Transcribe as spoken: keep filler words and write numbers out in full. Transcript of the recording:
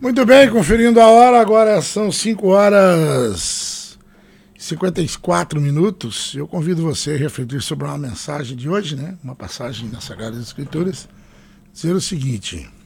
Muito bem, conferindo a hora, agora são cinco horas e cinquenta e quatro minutos. Eu convido você a refletir sobre uma mensagem de hoje, né? Uma passagem das Sagradas Escrituras, dizer o seguinte: